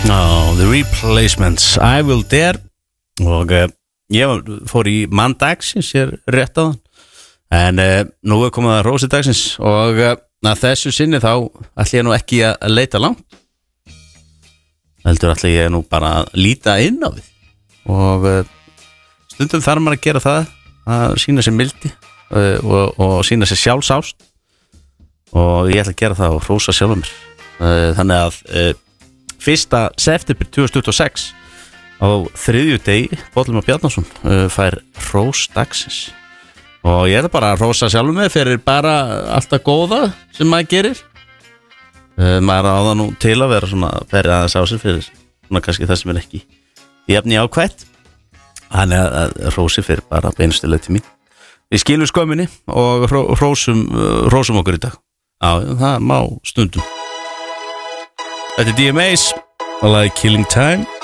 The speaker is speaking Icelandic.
The Replacements, I Will Dare. Og ég fór í mann dagsins hér rétt á þann. En nú komið að rósi dagsins. Og að þessu sinni þá ætla ég nú ekki að leita langt. Heldur ætla ég nú bara að líta inn á við. Og stundum þarf maður að gera það, að sýna sér mildi og sýna sér sjálfsást. Og ég ætla að gera það og hrósa sjálfum mér. Þannig að 1. september 2026 á þriðjudegi Bollum og Bjarnason fær hrós dagsins. Og ég ætla bara að hrósa sjálfum mér fyrir bara alltaf góða sem maður gerir. Maður á það nú til að vera svona verið aðeins á sér fyrir svona kannski það sem ekki jafn ákvætt. Þannig að hrósi fyrir bara beinustilega til mín. Við skilum skömminni og hrósum okkur í dag. Já, það má stundum. Þetta DMAs, I like Killing Time.